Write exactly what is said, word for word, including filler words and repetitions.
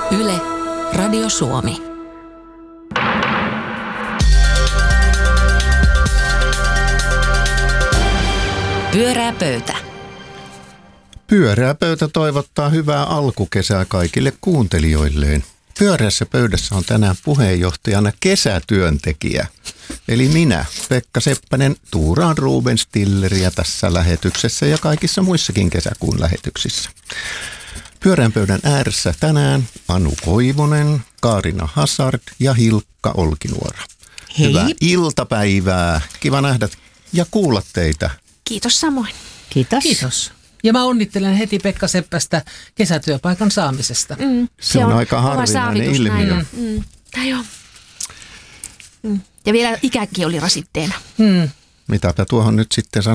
Yle, Radio Suomi. Pyörää pöytä. Pyörää pöytä toivottaa hyvää alkukesää kaikille kuuntelijoilleen. Pyöreässä pöydässä on tänään puheenjohtajana kesätyöntekijä. Eli minä, Pekka Seppänen, tuuraan Ruben Stilleriä tässä lähetyksessä ja kaikissa muissakin kesäkuun lähetyksissä. Pyöreän pöydän ääressä tänään Anu Koivunen, Kaarina Hazard ja Hilkka Olkinuora. Hei. Hyvää iltapäivää. Kiva nähdä ja kuulla teitä. Kiitos samoin. Kiitos. Kiitos. Ja mä onnittelen heti Pekka Seppästä kesätyöpaikan saamisesta. Mm, Se, se on, on aika harvinainen ilmiö. Mm. Tai joo. Mm. Ja vielä ikäkin oli rasitteena. Mm. Mitäpä tuohon nyt sitten